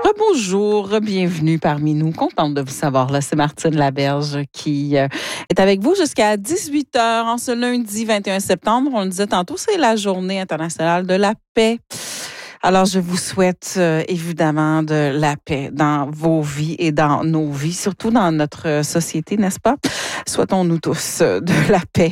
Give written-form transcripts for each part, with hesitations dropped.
Rebonjour, bienvenue parmi nous. Contente de vous savoir. Là, c'est Martine Laberge qui est avec vous jusqu'à 18h en ce lundi 21 septembre. On le disait tantôt, c'est la journée internationale de la paix. Alors, je vous souhaite évidemment de la paix dans vos vies et dans nos vies, surtout dans notre société, n'est-ce pas? Souhaitons-nous tous de la paix.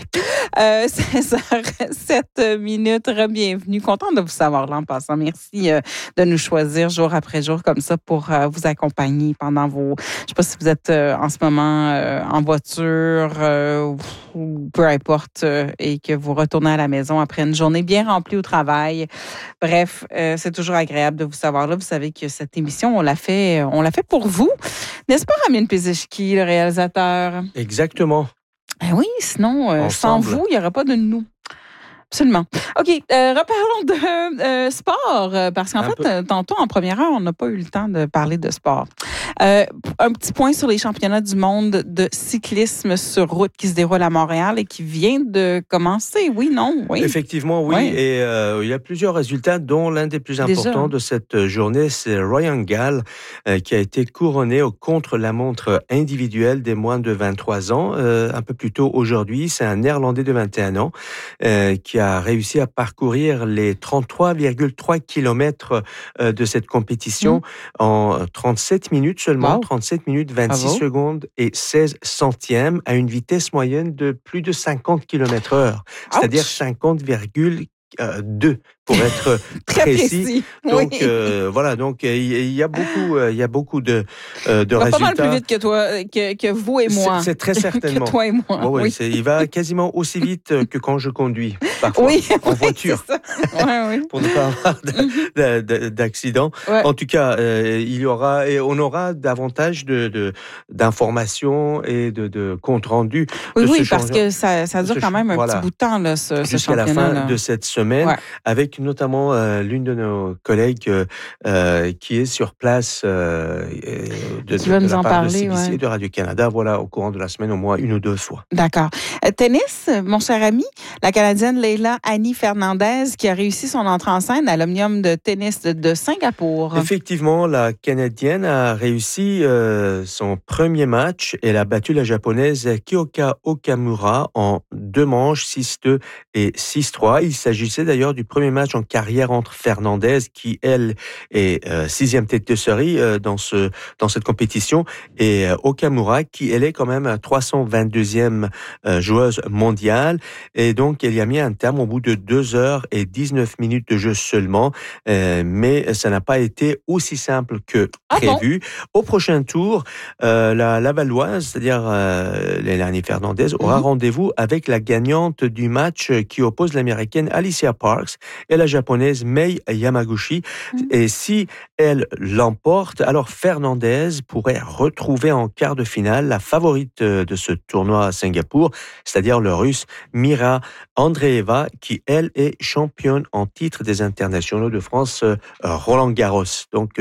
16h07 minutes, bienvenue. Contente de vous savoir là en passant. Merci de nous choisir jour après jour comme ça pour vous accompagner pendant vos... Je ne sais pas si vous êtes en ce moment en voiture ou peu importe et que vous retournez à la maison après une journée bien remplie au travail. Bref, c'est toujours agréable de vous savoir là. Vous savez que cette émission, on l'a fait pour vous. N'est-ce pas, Ramin Pizichki, le réalisateur? Exactement. Ben oui, sinon, sans vous, il n'y aura pas de nous. Absolument. OK, reparlons de sport, parce qu'en fait, tantôt, en première heure, on n'a pas eu le temps de parler de sport. Un petit point sur les championnats du monde de cyclisme sur route qui se déroulent à Montréal et qui vient de commencer. Oui, non, oui. Effectivement, oui. Et il y a plusieurs résultats, dont l'un des plus importants de cette journée, c'est Ryan Gall, qui a été couronné au contre-la-montre individuel des moins de 23 ans. Un peu plus tôt aujourd'hui, c'est un Néerlandais de 21 ans qui a réussi à parcourir les 33,3 kilomètres de cette compétition en 37 minutes seulement, 37 minutes, 26 secondes et 16 centièmes à une vitesse moyenne de plus de 50 km/h, c'est-à-dire 50,2 pour être très précis. Donc voilà, donc il y a beaucoup de résultats. Pas mal plus vite que toi, que vous et moi. C'est très certainement. Que toi et moi. Oui. Il va quasiment aussi vite que quand je conduis parfois en voiture. C'est ça. Pour ne pas avoir d'accident. Ouais. En tout cas, on aura davantage d'informations et de compte rendu. Oui, parce que ça dure quand même un petit bout de temps là, ce jusqu'à la fin de cette semaine, avec notamment l'une de nos collègues qui est sur place qui va nous en parler, de CBC et de Radio-Canada, au courant de la semaine, au moins 1 ou 2 fois. D'accord. Tennis, mon cher ami, la Canadienne Leila Annie Fernandez qui a réussi son entrée en scène à l'Omnium de tennis de Singapour. Effectivement, la Canadienne a réussi son premier match. Elle a battu la Japonaise Kyoka Okamura en 2 manches, 6-2 et 6-3. Il s'agissait d'ailleurs du premier match en carrière entre Fernandez, qui, elle, est 6e tête de série dans cette compétition, et Okamura, qui, elle, est quand même 322e joueuse mondiale. Et donc, elle y a mis un terme au bout de 2 heures et 19 minutes de jeu seulement. Mais ça n'a pas été aussi simple que prévu. Au prochain tour, la Lavalloise, c'est-à-dire Leilani Fernandez, aura rendez-vous avec la gagnante du match qui oppose l'Américaine Alicia Parks et la Japonaise Mei Yamaguchi. Et si elle l'emporte, alors Fernandez pourrait retrouver en quart de finale la favorite de ce tournoi à Singapour, c'est-à-dire le Russe Mira Andreeva, qui, elle, est championne en titre des internationaux de France Roland Garros. Donc,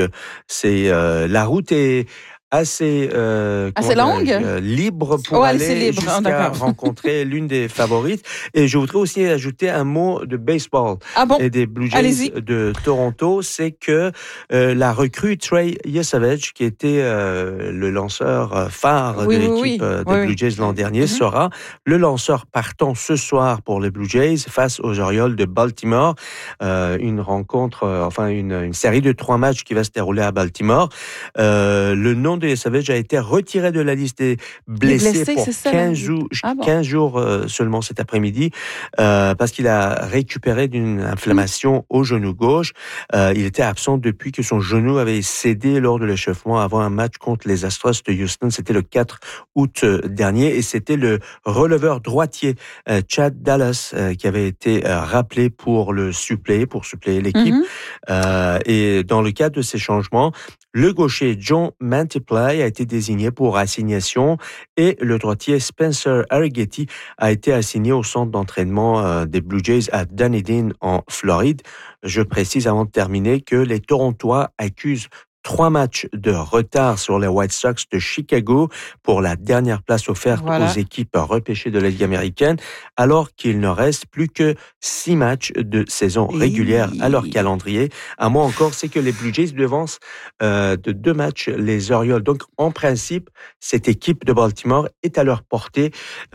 la route est assez longue, libre pour aller jusqu'à rencontrer l'une des favorites. Et je voudrais aussi ajouter un mot de baseball et des Blue Jays de Toronto. C'est que la recrue Trey Yesavage, qui était le lanceur phare de l'équipe des Blue Jays l'an dernier, sera le lanceur partant ce soir pour les Blue Jays face aux Orioles de Baltimore. Une rencontre, une série de 3 matchs qui va se dérouler à Baltimore. Le nom de Savage a été retiré de la liste des blessés pour 15 jours seulement cet après-midi, parce qu'il a récupéré d'une inflammation au genou gauche. Il était absent depuis que son genou avait cédé lors de l'échauffement avant un match contre les Astros de Houston. C'était le 4 août dernier, et c'était le releveur droitier Chad Dallas qui avait été rappelé pour suppléer l'équipe. Et dans le cadre de ces changements, le gaucher John Mantiply a été désigné pour assignation et le droitier Spencer Arrighetti a été assigné au centre d'entraînement des Blue Jays à Dunedin en Floride. Je précise avant de terminer que les Torontois accusent 3 matchs de retard sur les White Sox de Chicago pour la dernière place offerte aux équipes repêchées de la Ligue américaine, alors qu'il ne reste plus que 6 matchs de saison régulière à leur calendrier. Un mot encore, c'est que les Blue Jays devancent de 2 matchs les Orioles. Donc, en principe, cette équipe de Baltimore est à leur portée